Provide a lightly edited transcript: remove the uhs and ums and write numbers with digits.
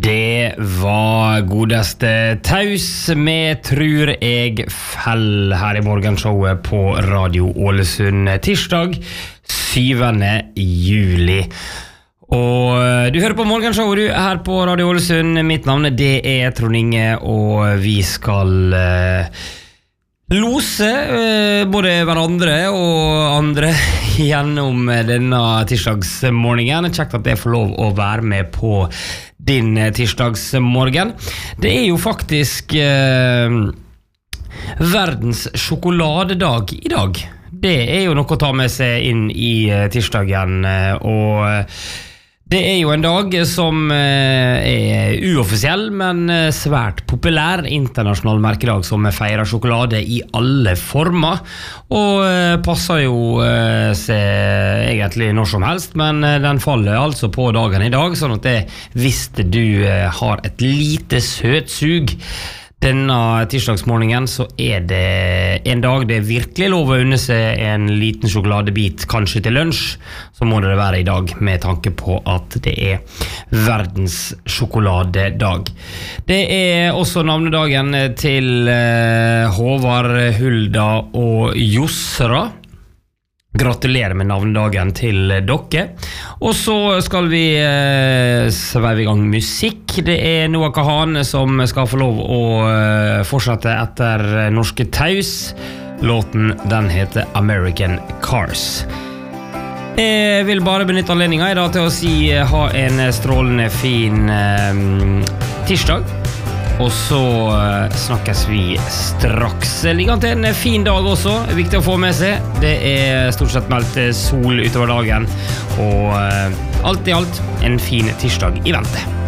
Det var godeste Taus med Tror jeg fell her i morgenshowet på Radio Ålesund tirsdag 7. juli. Og du hører på morgenshowet du her på Radio Ålesund. Mitt navn det Trond Inge, og vi skal lose både hverandre og andre gjennom denne tirsdagsmorgenen. Kjekt at jeg får lov å være med på din tirsdagsmorgen. Det jo faktisk verdens sjokoladedag i dag. Det jo noe å ta med seg inn i tirsdagen, og det jo en dag som uoffisiell, men svært populær internasjonal merkedag som feirer sjokolade i alle former, og passer jo seg egentlig når som helst, men den faller altså på dagen i dag, sånn at hvis du har et lite søtsug denne tirsdagsmorgenen, så det en dag det virkelig lov å unne seg en liten sjokoladebit, kanskje til lunsj, så må det være i dag, med tanke på at det verdens sjokoladedag. Det også navnedagen til Håvard, Hulda og Josra. Gratulerer med navnedagen til dere. Og så skal vi sveive i gang musikk. Det Noah Kahan som skal få lov å fortsette etter Norske Taus. Låten den heter American Cars. Jeg vil bare benytte anledningen i dag til å si ha en strålende fin tirsdag. Og så snakkes vi straks. Ligger an til en fin dag også, viktig å få med seg. Det stort sett meldt sol utover dagen, og alt i alt en fin tirsdag i vente.